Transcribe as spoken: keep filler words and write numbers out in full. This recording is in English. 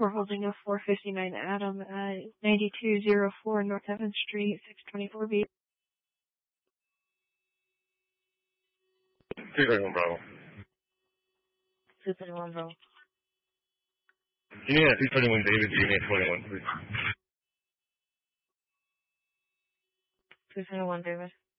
We're holding a four fifty-nine Adam at ninety-two oh four North Evans Street, six twenty-four B. two thirty-one Bravo. two thirty-one Bravo. Give me a two thirty-one David, give me a twenty-one, please. two thirty-one David.